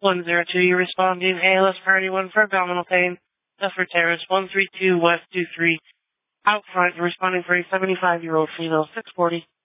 102, you're responding ALS Party 1 for abdominal pain. Duffer Terrace 132 West 23. Out front, you're responding for a 75-year-old female, 640.